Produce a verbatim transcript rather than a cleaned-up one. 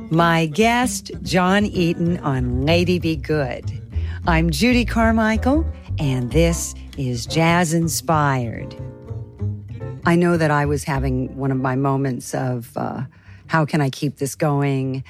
My guest, John Eaton on Lady Be Good. I'm Judy Carmichael, and this is Jazz Inspired. I know that I was having one of my moments of uh, how can I keep this going?